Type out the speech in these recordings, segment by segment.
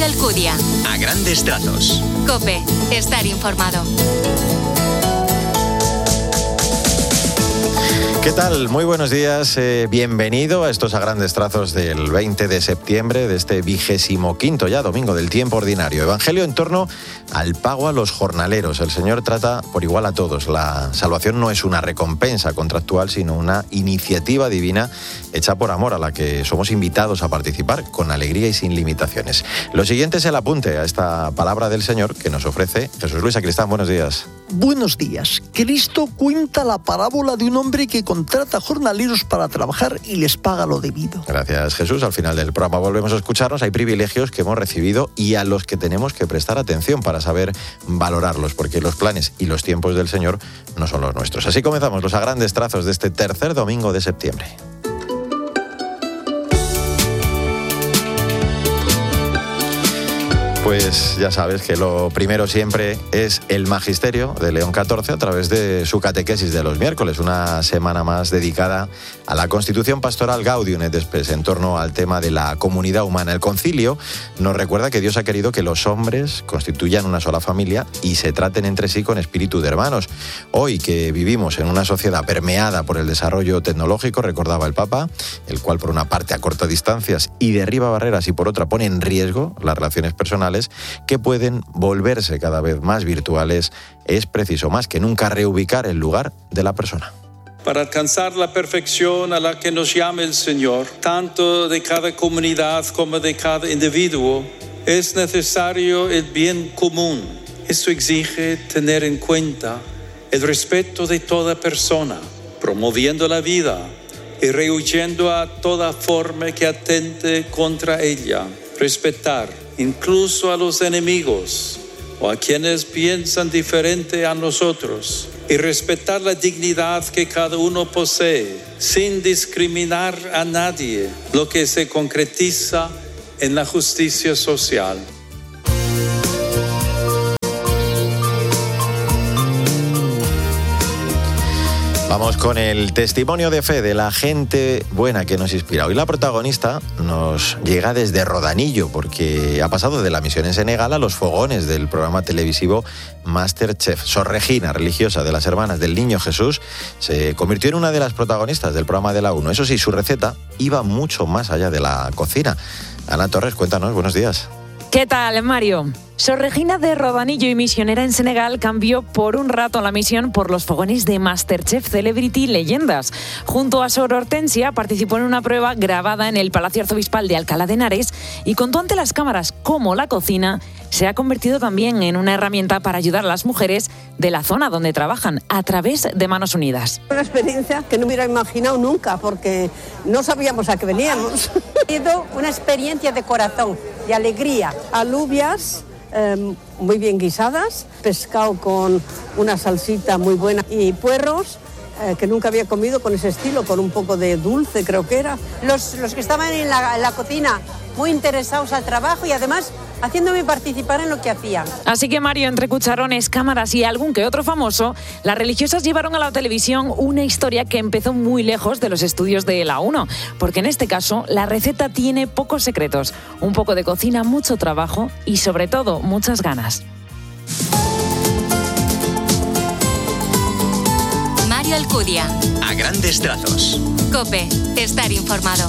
Mario Alcudia. A grandes trazos. COPE. Estar informado. ¿Qué tal? Muy buenos días. Bienvenido a estos A Grandes Trazos del 20 de septiembre de este 25º ya domingo del tiempo ordinario. Evangelio en torno al pago a los jornaleros. El Señor trata por igual a todos. La salvación no es una recompensa contractual, sino una iniciativa divina hecha por amor a la que somos invitados a participar con alegría y sin limitaciones. Lo siguiente es el apunte a esta palabra del Señor que nos ofrece Jesús Luis Sacristán. Buenos días. Buenos días. Cristo cuenta la parábola de un hombre que contrata jornaleros para trabajar y les paga lo debido. Gracias, Jesús. Al final del programa volvemos a escucharnos. Hay privilegios que hemos recibido y a los que tenemos que prestar atención para saber valorarlos, porque los planes y los tiempos del Señor no son los nuestros. Así comenzamos los A Grandes Trazos de este tercer domingo de septiembre. Pues ya sabes que lo primero siempre es el Magisterio de León XIV a través de su catequesis de los miércoles, una semana más dedicada a la Constitución Pastoral Gaudium et Spes en torno al tema de la comunidad humana. El concilio nos recuerda que Dios ha querido que los hombres constituyan una sola familia y se traten entre sí con espíritu de hermanos. Hoy que vivimos en una sociedad permeada por el desarrollo tecnológico, recordaba el Papa, el cual por una parte acorta distancias y derriba barreras y por otra pone en riesgo las relaciones personales que pueden volverse cada vez más virtuales, es preciso más que nunca reubicar el lugar de la persona. Para alcanzar la perfección a la que nos llama el Señor, tanto de cada comunidad como de cada individuo, es necesario el bien común. Esto exige tener en cuenta el respeto de toda persona, promoviendo la vida y rehuyendo a toda forma que atente contra ella. Respetar incluso a los enemigos o a quienes piensan diferente a nosotros, y respetar la dignidad que cada uno posee sin discriminar a nadie, lo que se concretiza en la justicia social. Vamos con el testimonio de fe de la gente buena que nos inspira. Hoy la protagonista nos llega desde Rodanillo, porque ha pasado de la misión en Senegal a los fogones del programa televisivo MasterChef. Sor Regina, religiosa de las Hermanas del Niño Jesús, se convirtió en una de las protagonistas del programa de la 1. Eso sí, su receta iba mucho más allá de la cocina. Ana Torres, cuéntanos, buenos días. ¿Qué tal, Mario? Sor Regina de Rodanillo y misionera en Senegal cambió por un rato la misión por los fogones de MasterChef Celebrity Leyendas. Junto a Sor Hortensia participó en una prueba grabada en el Palacio Arzobispal de Alcalá de Henares y contó ante las cámaras cómo la cocina se ha convertido también en una herramienta para ayudar a las mujeres de la zona donde trabajan a través de Manos Unidas. Una experiencia que no hubiera imaginado nunca porque no sabíamos a qué veníamos. Ha sido una experiencia de corazón, de alegría. Alubias muy bien guisadas, pescado con una salsita muy buena y puerros que nunca había comido con ese estilo, con un poco de dulce creo que era. Los que estaban en la cocina muy interesados al trabajo y además haciéndome participar en lo que hacían. Así que, Mario, entre cucharones, cámaras y algún que otro famoso, las religiosas llevaron a la televisión una historia que empezó muy lejos de los estudios de la 1, porque en este caso la receta tiene pocos secretos, un poco de cocina, mucho trabajo y sobre todo muchas ganas. Mario Alcudia. A grandes trazos. COPE. Estar informado.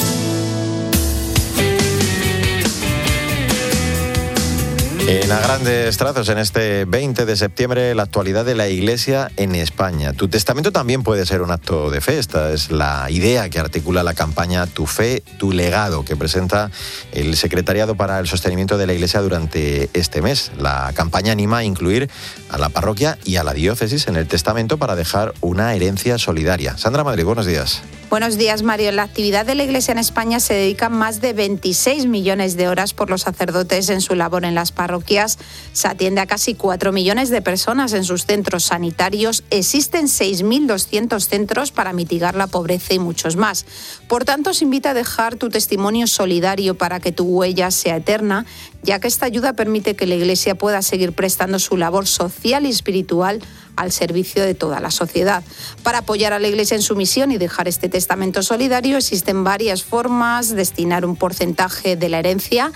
En A Grandes Trazos, en este 20 de septiembre, la actualidad de la Iglesia en España. Tu testamento también puede ser un acto de fe. Esta es la idea que articula la campaña Tu Fe, Tu Legado, que presenta el Secretariado para el Sostenimiento de la Iglesia durante este mes. La campaña anima a incluir a la parroquia y a la diócesis en el testamento para dejar una herencia solidaria. Sandra Madrid, buenos días. Buenos días, Mario. En la actividad de la Iglesia en España se dedican más de 26 millones de horas por los sacerdotes en su labor en las parroquias. Se atiende a casi 4 millones de personas en sus centros sanitarios. Existen 6.200 centros para mitigar la pobreza y muchos más. Por tanto, os invita a dejar tu testimonio solidario para que tu huella sea eterna, ya que esta ayuda permite que la Iglesia pueda seguir prestando su labor social y espiritual al servicio de toda la sociedad. Para apoyar a la Iglesia en su misión y dejar este testamento solidario existen varias formas: destinar un porcentaje de la herencia,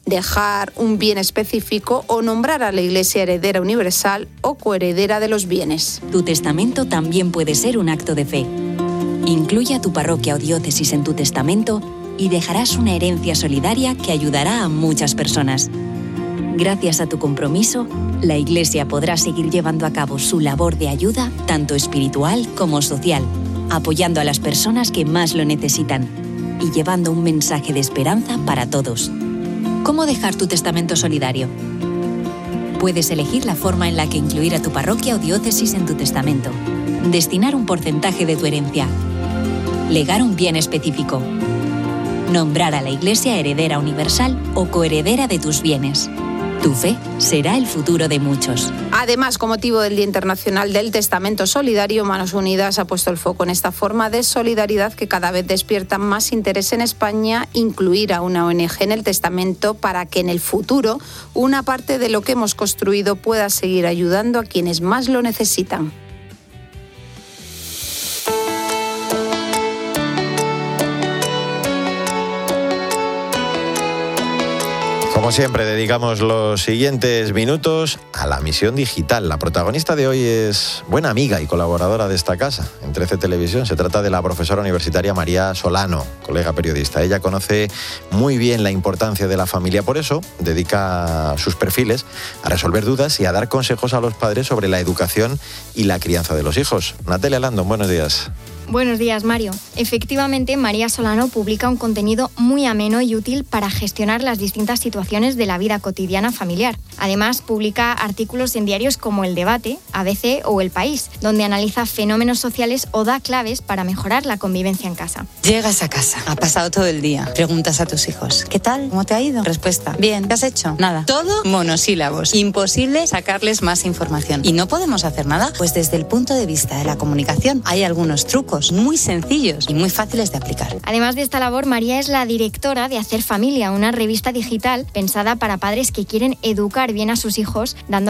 dejar un bien específico o nombrar a la Iglesia heredera universal o coheredera de los bienes. Tu testamento también puede ser un acto de fe. Incluye a tu parroquia o diócesis en tu testamento y dejarás una herencia solidaria que ayudará a muchas personas. Gracias a tu compromiso, la Iglesia podrá seguir llevando a cabo su labor de ayuda, tanto espiritual como social, apoyando a las personas que más lo necesitan y llevando un mensaje de esperanza para todos. ¿Cómo dejar tu testamento solidario? Puedes elegir la forma en la que incluir a tu parroquia o diócesis en tu testamento. Destinar un porcentaje de tu herencia. Legar un bien específico. Nombrar a la Iglesia heredera universal o coheredera de tus bienes. Tu fe será el futuro de muchos. Además, con motivo del Día Internacional del Testamento Solidario, Manos Unidas ha puesto el foco en esta forma de solidaridad que cada vez despierta más interés en España, incluir a una ONG en el testamento para que en el futuro una parte de lo que hemos construido pueda seguir ayudando a quienes más lo necesitan. Como siempre, dedicamos los siguientes minutos a la misión digital. La protagonista de hoy es buena amiga y colaboradora de esta casa, en 13 Televisión. Se trata de la profesora universitaria María Solano, colega periodista. Ella conoce muy bien la importancia de la familia, por eso dedica sus perfiles a resolver dudas y a dar consejos a los padres sobre la educación y la crianza de los hijos. Natalia Landon, buenos días. Buenos días, Mario. Efectivamente, María Solano publica un contenido muy ameno y útil para gestionar las distintas situaciones de la vida cotidiana familiar. Además, publica artículos en diarios como El Debate, ABC o El País, donde analiza fenómenos sociales o da claves para mejorar la convivencia en casa. Llegas a casa, ha pasado todo el día, preguntas a tus hijos, ¿qué tal? ¿Cómo te ha ido? Respuesta, bien, ¿qué has hecho? Nada. Todo monosílabos. Imposible sacarles más información. ¿Y no podemos hacer nada? Pues desde el punto de vista de la comunicación hay algunos trucos muy sencillos y muy fáciles de aplicar. Además de esta labor, María es la directora de Hacer Familia, una revista digital pensada para padres que quieren educar bien a sus hijos, dando